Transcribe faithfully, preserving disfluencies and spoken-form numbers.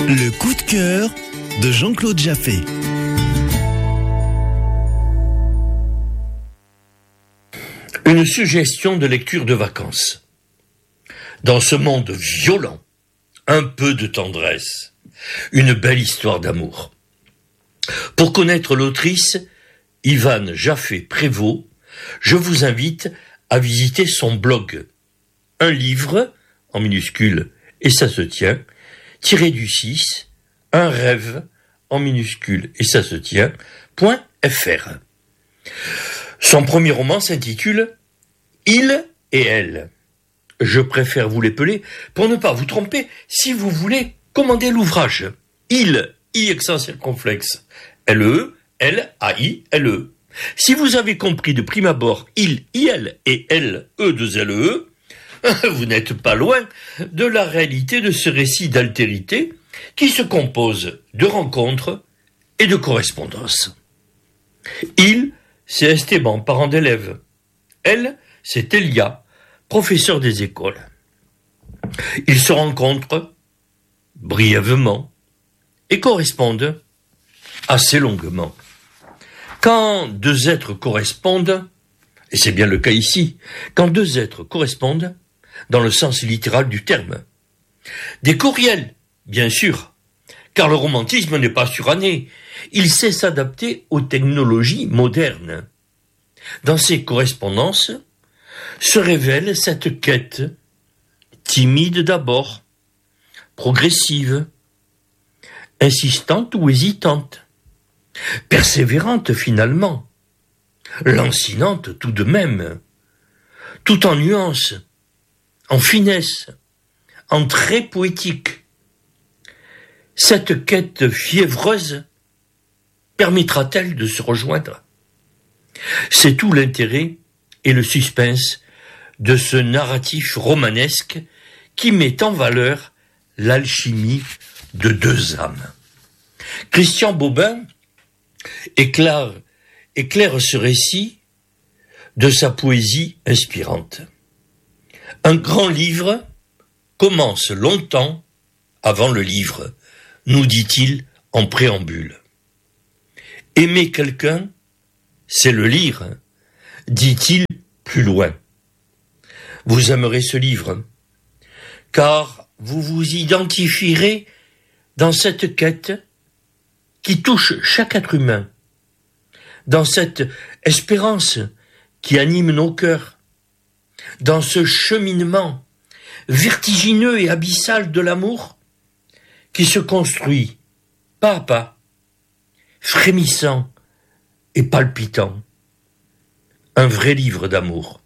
Le coup de cœur de Jean-Claude Jaffé. Une suggestion de lecture de vacances. Dans ce monde violent, un peu de tendresse, une belle histoire d'amour. Pour connaître l'autrice, Ivane Jaffé-Prévost, je vous invite à visiter son blog. Un livre, en minuscule, et ça se tient, tiré du six, un rêve, en minuscule, et ça se tient, point fr. Son premier roman s'intitule « Il et elle ». Je préfère vous l'épeler pour ne pas vous tromper si vous voulez commander l'ouvrage. Il, I accent circonflexe, L-E, L, A-I, L-E. Si vous avez compris de prime abord il, I, L et L, E, deux L, E, vous n'êtes pas loin de la réalité de ce récit d'altérité qui se compose de rencontres et de correspondances. Il, c'est Esteban, parent d'élève. Elle, c'est Elia, professeur des écoles. Ils se rencontrent brièvement et correspondent assez longuement. Quand deux êtres correspondent, et c'est bien le cas ici, quand deux êtres correspondent, dans le sens littéral du terme, des courriels, bien sûr, car le romantisme n'est pas suranné, il sait s'adapter aux technologies modernes. Dans ces correspondances se révèle cette quête, timide d'abord, progressive, insistante ou hésitante, persévérante finalement, lancinante tout de même, tout en nuances, en finesse, en traits poétiques. Cette quête fiévreuse permettra-t-elle de se rejoindre ? C'est tout l'intérêt et le suspense de ce narratif romanesque qui met en valeur l'alchimie de deux âmes. Christian Bobin éclaire, éclaire ce récit de sa poésie inspirante. Un grand livre commence longtemps avant le livre, nous dit-il en préambule. Aimer quelqu'un, c'est le lire, dit-il plus loin. Vous aimerez ce livre, car vous vous identifierez dans cette quête qui touche chaque être humain, dans cette espérance qui anime nos cœurs, dans ce cheminement vertigineux et abyssal de l'amour qui se construit pas à pas, frémissant et palpitant. Un vrai livre d'amour.